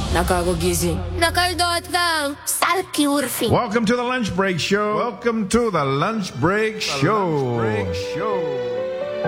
Nakagugising. Nakaldot lang. Salky urfing. Welcome to the Lunch Break Show. Welcome to the Lunch Break Show.